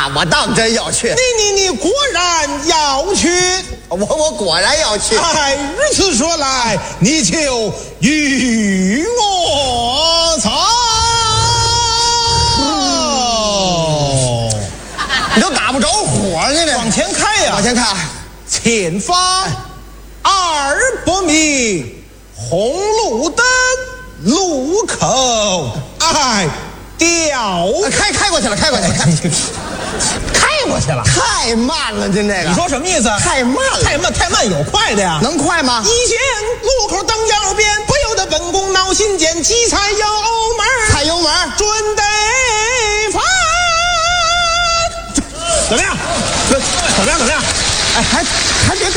啊，我当真要去。 你果然要去， 我果然要去。 哎，如此说来，你就与我走。 你都打不着火呢， 往前开呀！ 往前看， 前方200米，红路灯路口，哎， 开过去了，开过去了， 开过去了， 太慢了，您这个。 你说什么意思？ 太慢了， 太慢有快的呀？ 能快吗？ 一见路口灯要变，不由得本宫闹心间，急踩油门， 踩油门， 准得翻。怎么样？怎么样？ 哎，还别，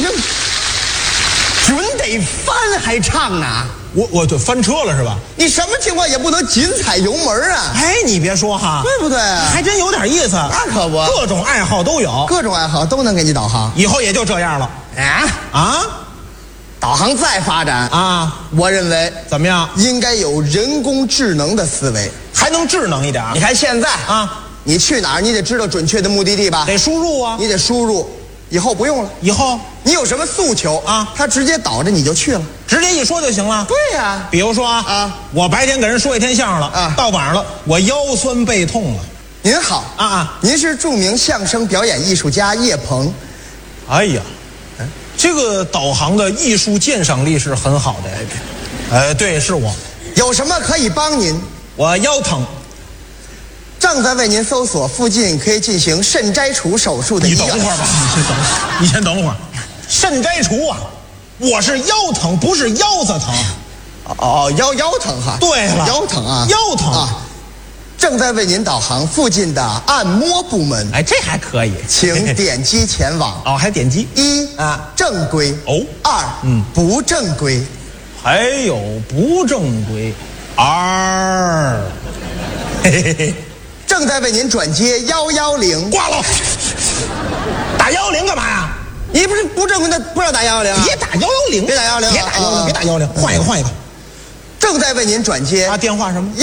准得翻还唱呢。 我就翻车了是吧？ 你什么情况也不能紧踩油门啊！ 哎，你别说哈， 对不对？ 还真有点意思。 那可不， 各种爱好都有， 各种爱好都能给你导航。 以后也就这样了啊！ 导航再发展啊， 我认为怎么样？ 应该有人工智能的思维， 还能智能一点。 你看现在啊， 你去哪儿，你得知道准确的目的地吧？ 得输入啊， 你得输入。以后不用了， 以后你有什么诉求啊， 他直接导着你就去了， 直接一说就行了。 对呀， 比如说啊，我白天给人说一天相声了啊，到晚上了我腰酸背痛了。 您好啊， 您是著名相声表演艺术家叶鹏。 哎呀，这个导航的艺术鉴赏力是很好的。对，是我。 有什么可以帮您？ 我腰疼。 正在为您搜索附近可以进行肾摘除手术的医院。 你等会儿吧，你先等会儿。肾摘除啊，我是腰疼，不是腰子疼。 哦，腰疼哈。 对了， 腰疼啊， 腰疼啊。正在为您导航附近的按摩部门。 哎，这还可以， 请点击前往。 哦，还点击 1啊，正规。 哦 2，不正规。 还有不正规。2，嘿嘿嘿。 正在为您转接110， 挂了。打110干嘛呀？ 你不是不正规的，不让打110啊？ 别打110， 别打110， 别打110，别打110，换一个。 正在为您转接电话什么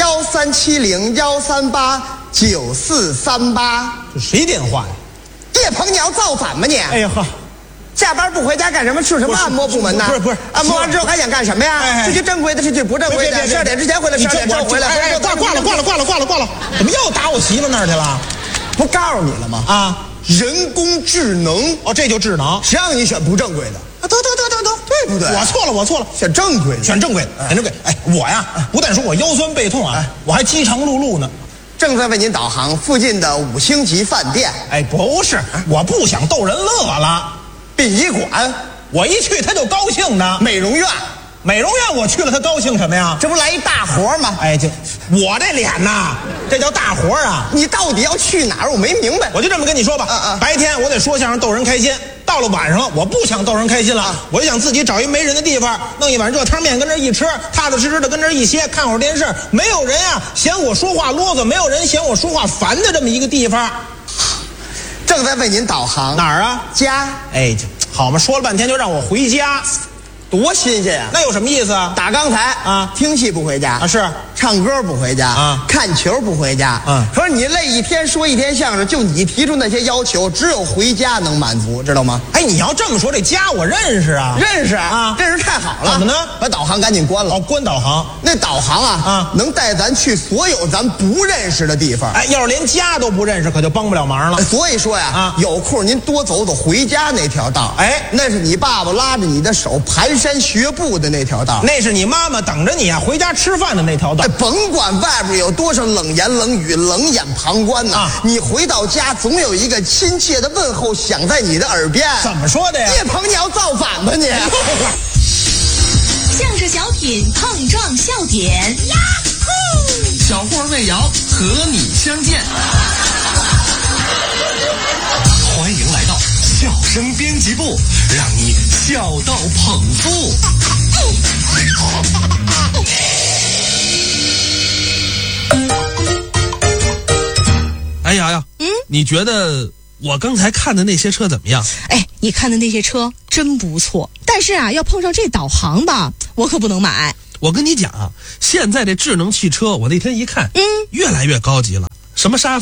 ？1370-138-9438。 这谁电话呀？ 叶鹏，你要造反吗你？ 哎呀呵。 下班不回家干什么？去什么按摩部门呢？ 不是， 按摩完之后还想干什么呀？是去正规的，是去不正规的。12点之前回来，12点之后回来。 哎，挂了！怎么又打我媳妇那儿去了？ 不告诉你了吗？啊，人工智能。 哦，这就智能。 谁让你选不正规的？ 得， 对不对？ 我错了， 选正规的， 选正规。哎，我呀，不但说我腰酸背痛啊，我还饥肠辘辘呢。 正在为您导航附近的5星级饭店。 哎，不是，我不想逗人乐了。 殡仪馆， 我一去他就高兴呢。 美容院我去了，他高兴什么呀？ 这不来一大活吗？ 哎，我这脸呐，这叫大活啊！ 你到底要去哪儿？我没明白。 我就这么跟你说吧，白天我得说相声逗人开心，到了晚上了，我不想逗人开心了，我就想自己找一没人的地方，弄一碗热汤面跟这一吃，踏踏实实的跟这一歇，看会儿电视，没有人啊嫌我说话啰嗦，没有人嫌我说话烦的这么一个地方。 正在为您导航哪儿啊？ 家。 哎，好嘛，说了半天就让我回家， 多新鲜呀！ 那有什么意思啊？ 打刚才啊， 听戏不回家啊，是唱歌不回家啊， 看球不回家。可是你累一天说一天相声，就你提出那些要求，只有回家能满足，知道吗？ 哎，你要这么说，这家我认识啊， 认识太好了。 怎么呢？ 把导航赶紧关了。哦， 关导航。 那导航啊，能带咱去所有咱不认识的地方。 哎，要是连家都不认识，可就帮不了忙了。 所以说呀，有空您多走走回家那条道。 哎， 那是你爸爸拉着你的手蹒跚学步的那条道。 那是你妈妈等着你啊回家吃饭的那条道。 甭管外边有多少冷言冷语、冷眼旁观呢，你回到家总有一个亲切的问候响在你的耳边。 怎么说的呀？ 叶鹏，你要造反吧你？ 相声小品碰撞笑点，呀呼！ 小霍魏瑶和你相见，欢迎来到笑声编辑部，让你笑到捧腹。哎呀，你觉得我刚才看的那些车怎么样？ 哎，你看的那些车真不错，但是啊，要碰上这导航吧，我可不能买。 我跟你讲啊，现在这智能汽车，我那天一看，越来越高级了。什么沙发、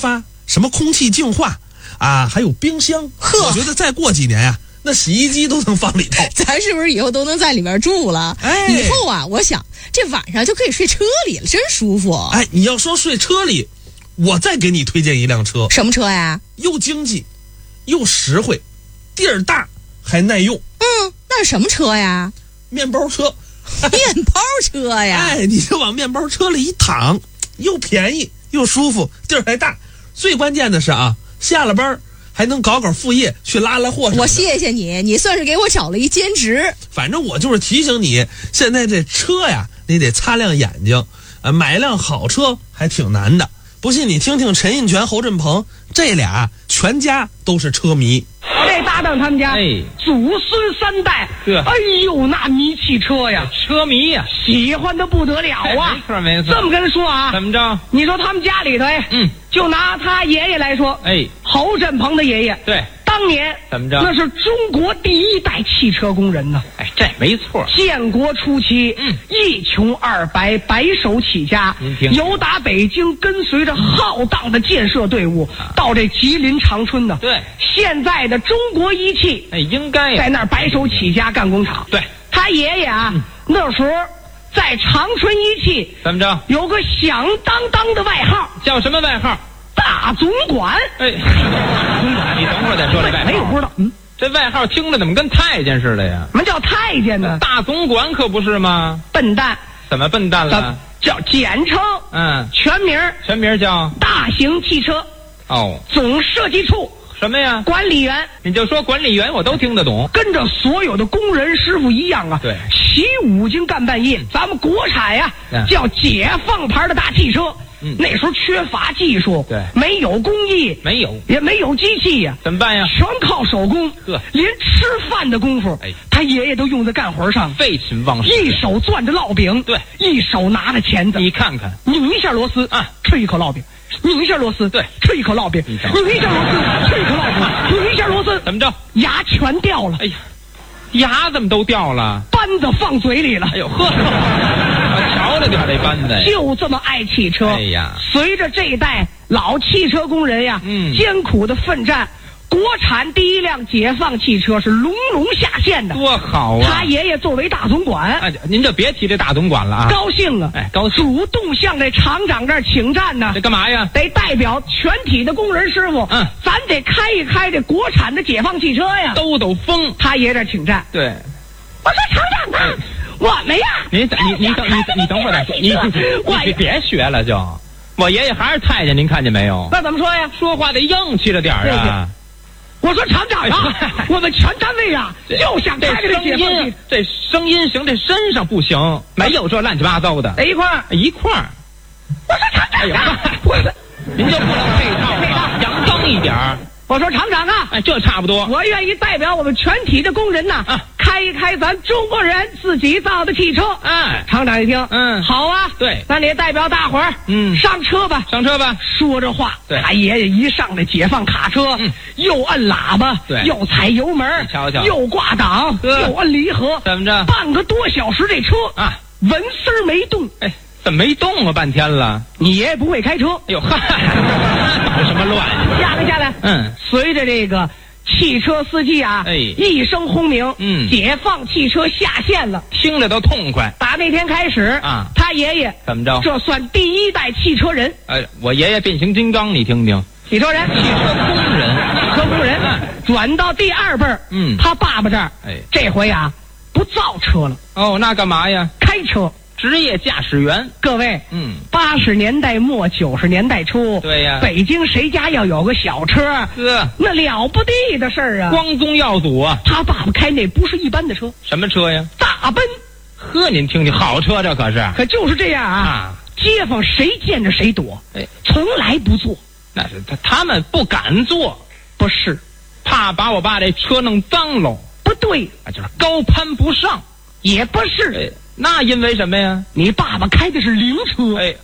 什么空气净化啊，还有冰箱。我觉得再过几年呀，那洗衣机都能放里头。 咱是不是以后都能在里面住了？ 哎， 以后啊，我想这晚上就可以睡车里了，真舒服。 哎，你要说睡车里，我再给你推荐一辆车。 什么车呀？ 又经济，又实惠，地儿大还耐用。 那是什么车呀？ 面包车。 面包车呀！ 哎，你就往面包车里一躺，又便宜又舒服，地儿还大。最关键的是啊，下了班还能搞副业，去拉货什么的。 我谢谢你，你算是给我找了一兼职。 反正我就是提醒你，现在这车呀，你得擦亮眼睛，买一辆好车还挺难的。不信你听听陈印泉、侯振鹏这俩全家都是车迷。 这搭档他们家，祖孙3代，哎呦，那迷汽车呀， 车迷呀， 喜欢的不得了啊！ 没错没错。 这么跟他说啊， 怎么着？ 你说他们家里头，就拿他爷爷来说，侯振鹏的爷爷， 对， 当年怎么着？ 那是中国第一代汽车工人呢。 哎，这没错。 建国初期，一穷二白，白手起家，由打北京跟随着浩荡的建设队伍，到这吉林长春呢。 对， 现在的中国一汽， 应该在那儿白手起家干工厂。 对， 他爷爷啊，那时候在长春一汽怎么着？ 有个响当当的外号， 叫什么外号？ 大总管。 哎，大总管，你等会儿再说这外号。 没有不知道， 这外号听着怎么跟太监似的呀？ 什么叫太监呢？ 大总管可不是吗？ 笨蛋。 怎么笨蛋了？ 叫简称。全名叫大型汽车总设计处。 什么呀？ 管理员。 你就说管理员，我都听得懂。 跟着所有的工人师傅一样啊， 对， 起5更干半夜。咱们国产呀，叫解放牌的大汽车。那时候缺乏技术， 对， 没有工艺，也没有机器呀， 怎么办呀？ 全靠手工，连吃饭的功夫，他爷爷都用在干活上， 废寝忘食， 一手攥着烙饼， 对， 一手拿着钳子， 你看看， 拧一下螺丝啊，吹一口烙饼，拧一下螺丝， 对， 吹一口烙饼，拧一下螺丝，吹一口烙饼，拧一下螺丝， 怎么着？ 牙全掉了， 哎呀，牙怎么都掉了？ 扳子放嘴里了， 哎呦呵。瞧着点这班子， 就这么爱汽车。 哎呀， 随着这一代老汽车工人呀，艰苦的奋战，国产第一辆解放汽车是隆隆下线的， 多好啊！ 他爷爷作为大总管， 哎，您就别提这大总管了啊， 高兴啊！ 哎，高兴， 主动向这厂长这儿请战呢。 这干嘛呀？ 得代表全体的工人师傅，咱得开一开这国产的解放汽车呀， 兜风。 他爷这儿请战， 对， 我说厂长啊。我们呀， 你等会儿再说，你别学了就。我爷爷还是太监，您看见没有？ 那怎么说呀？ 说话得硬气着点啊！ 我说厂长啊，我们全单位啊就想开这解放汽车， 这声音行，这身上不行，没有这乱七八糟的。 一块儿。我说厂长啊， 您就不能配套了，阳刚一点。 我说厂长啊， 哎，这差不多。 我愿意代表我们全体的工人呐，开一开咱中国人自己造的汽车。 哎， 厂长一听，好啊， 对， 那你代表大伙儿，上车吧， 上车吧。 说着话， 对， 他爷爷一上这解放卡车，又摁喇叭， 对， 又踩油门， 瞧瞧， 又挂档，又摁离合， 怎么着？ 半个多小时，这车啊，纹丝没动。 哎。怎么没动啊？半天了， 你爷爷不会开车？ 哎呦，嗨，搞什么乱？ 下来，随着这个汽车司机啊，一声轰鸣，解放汽车下线了， 听着都痛快。 打那天开始啊， 他爷爷怎么着？ 这算第一代汽车人。 我爷爷变形金刚，你听听， 汽车人， 汽车工人， 转到第2辈儿，他爸爸这儿，这回啊不造车了。 哦，那干嘛呀？ 开车。 职业驾驶员， 各位，80年代末90年代初， 对呀， 北京谁家要有个小车，那了不地的事儿啊， 光宗耀祖啊！ 他爸爸开那不是一般的车， 什么车呀？ 大奔。 呵，您听听，好车这可是， 可就是这样啊！街坊谁见着谁躲，从来不坐。 那是他们不敢坐， 不是， 怕把我爸这车弄脏喽。 不对， 就是高攀不上， 也不是。 那因为什么呀？ 你爸爸开的是灵车，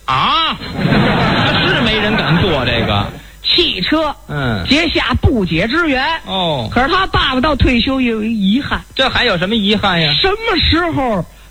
是没人敢坐这个汽车，结下不解之缘。 哦， 可是他爸爸到退休也有一遗憾。 这还有什么遗憾呀？ 什么时候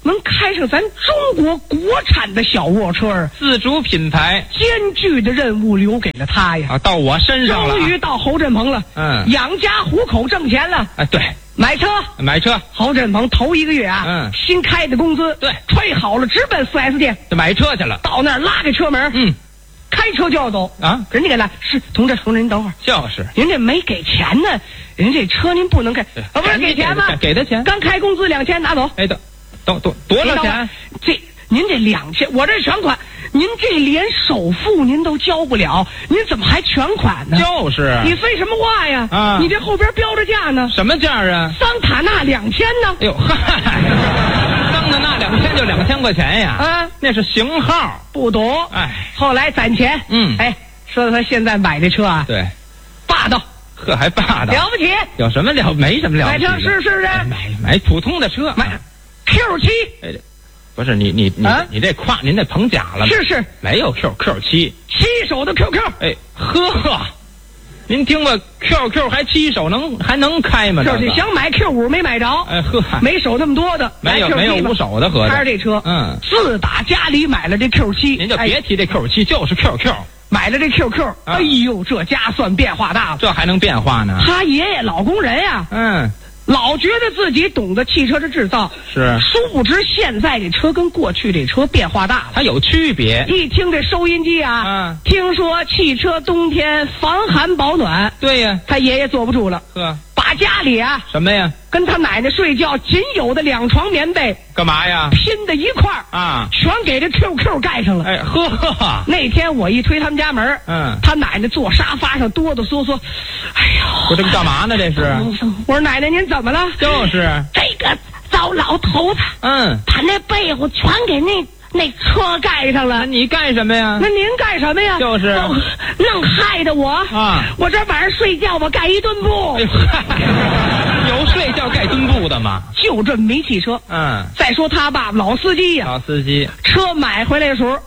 能开上咱中国国产的小卧车， 自主品牌， 艰巨的任务留给了他呀。 啊，到我身上了。 终于到侯振鹏了，养家糊口挣钱了。 哎，对， 买车，侯振鹏头1个月啊，新开的工资， 对， 揣好了，直奔 4S 店， 就买车去了。 到那儿拉开车门，开车就要走啊！人家给来，是同志，您等会儿， 就是您这没给钱呢，人这车您不能开，不是给钱吗？ 给的钱， 刚开工资2000拿走。 哎，多少钱？ 您这2000，我这全款，您这连首付您都交不了，您怎么还全款呢？ 就是， 你废什么话呀？ 啊， 你这后边标着价呢？ 什么价啊？ 桑塔纳2000呢？ 哎呦，桑塔纳2000就2000块钱呀？啊，那是型号， 不懂。 哎， 后来攒钱，哎，说他现在买这车啊， 对， 霸道。 呵，还霸道， 了不起？ 有什么了？没什么了不起。 买车是不是？ 买普通的车， 买 Q7。 哎，不是您这夸，您这捧假了。 是， 没有 Q7，7 手的 QQ。 哎呵，您听过 QQ 还7手还能开吗？ 就是你想买 Q5没买着。 哎呵， 没手那么多的， 没有5手的合着。 开着这车，自打家里买了这 Q7， 您就别提这 Q7，就是 QQ。 买了这 QQ，哎呦，这家算变化大了。 这还能变化呢？ 他爷爷老工人呀，老觉得自己懂得汽车的制造， 是， 殊不知现在这车跟过去这车变化大了， 它有区别。 一听这收音机啊，听说汽车冬天防寒保暖， 对呀， 他爷爷坐不住了，把家里啊什么呀， 跟他奶奶睡觉仅有的2床棉被， 干嘛呀？ 拼的一块啊， 全给这 QQ 盖上了。 哎呵， 那天我一推他们家门，他奶奶坐沙发上哆哆嗦嗦，哎呦， 我这干嘛呢？这是， 我说奶奶您怎么了？ 就是这个糟老头子，把那被子全给那车盖上了。 你干什么呀？ 那您干什么呀？ 就是弄害的我啊！我这晚上睡觉我盖一墩布。 有睡觉盖墩布的吗？ 就这么没汽车。再说他爸爸老司机呀， 老司机， 车买回来的时候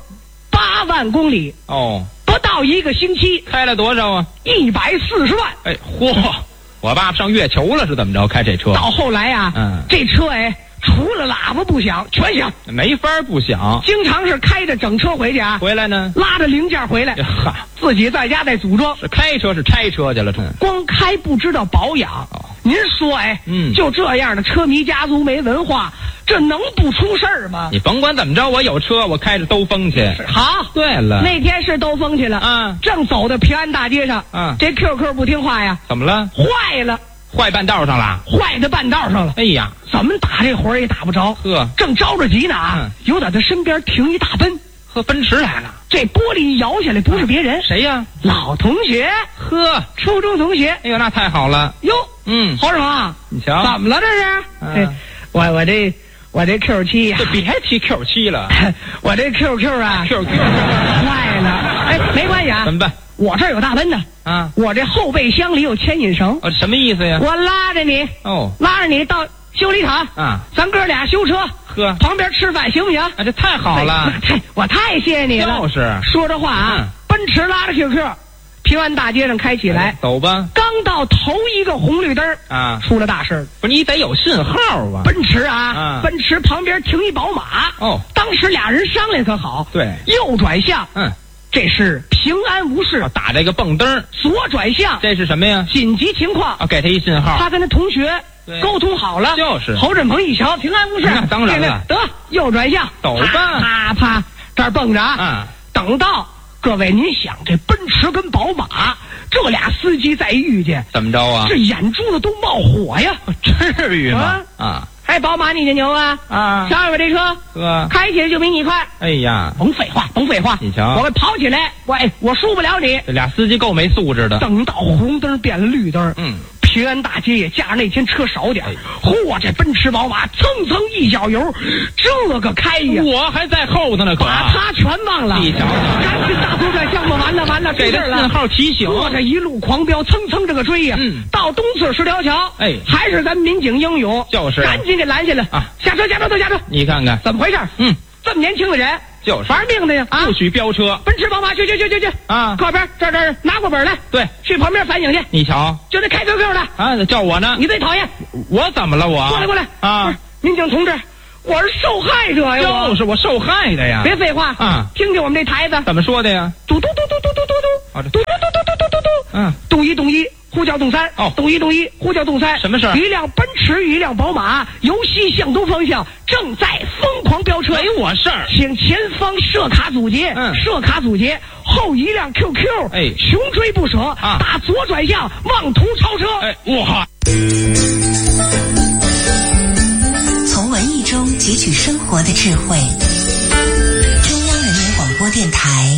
8万公里不到1个星期， 开了多少啊 ？140万。 哎嚯！我爸爸上月球了是怎么着？开这车到后来啊，这车除了喇叭不响，全响， 没法不响。 经常是开着整车回去啊， 回来呢拉着零件回来，自己在家再组装。 是开车是拆车去了， 光开不知道保养。您说就这样的车迷家族没文化，这能不出事儿吗？ 你甭管怎么着，我有车，我开着兜风去。 好， 对了， 那天是兜风去了，正走到平安大街上，这 QQ 不听话呀， 怎么了？ 坏了。 坏半道上了， 坏在半道上了。 哎呀， 怎么打这活也打不着。正着着急呢有在他身边停一大奔， 奔驰来了。 这玻璃一摇下来，不是别人， 谁呀？ 老同学，初中同学。 哎呦，那太好了。 哟，侯什么？ 你瞧， 怎么了这是？我这 Q7 呀， 别提 Q7 了， 我这 QQ 啊 ，QQ 坏了。哎，没关系啊， 怎么办？ 我这儿有大奔呢我这后备箱里有牵引绳。 什么意思呀？ 我拉着你拉着你到修理厂咱哥俩修车，旁边吃饭行不行？ 这太好了， 我太谢谢你了。 就是说着话奔驰拉着 QQ， 平安大街上开起来， 走吧。 刚到头一个红绿灯出了大事。 不是你得有信号啊。 奔驰奔驰旁边停一宝马当时俩人商量可好， 对， 右转向这是平安无事， 打这个蹦灯。 左转向这是什么呀？ 紧急情况给他一信号。 他跟他同学沟通好了， 就是侯振鹏一瞧平安无事， 那当然了， 得右转向走吧， 啪啪这儿蹦着等到各位您想这奔驰跟宝马这俩司机再遇见怎么着啊？ 这眼珠子都冒火呀， 至于吗？ 哎，宝马你这牛啊！瞧我这车，开起来就比你快。 哎呀， 甭废话，甭废话！ 你瞧， 我们跑起来，我输不了你。 这俩司机够没素质的。 等到红灯变了绿灯，平安大街也加上那天车少点，嚯，这奔驰宝马蹭蹭一脚油，这个开呀！ 我还在后头呢， 把他全忘了。 你瞧瞧， 赶紧大左转向吧，完了， 给他信号提醒。 这一路狂飙，蹭蹭这个追呀！到东四十条桥，还是咱民警英勇， 就是赶紧给拦下来下车，都下车！ 你看看怎么回事？这么年轻的人。 就是玩命的呀！ 不许飙车！ 奔驰宝马去！靠边这儿拿过本来。 对， 去旁边反省去。 你瞧， 就这开 QQ 的叫我呢。 你最讨厌。 我怎么了？我过来！民警同志， 我是受害者呀！ 就是我受害的呀！ 别废话啊！ 听听我们这台子怎么说的呀？ 嘟嘟嘟嘟嘟嘟嘟嘟，嘟嘟嘟嘟嘟嘟嘟，咚一咚一，呼叫动三，咚一咚一，呼叫动三。 什么事儿？ 一辆奔驰，一辆宝马，由西向东方向正在疯狂飙车。 没我事儿， 请前方设卡阻截，设卡阻截。后一辆 QQ， 穷追不舍，打左转向，妄图超车。 哇！ 从文艺中汲取生活的智慧。中央人民广播电台。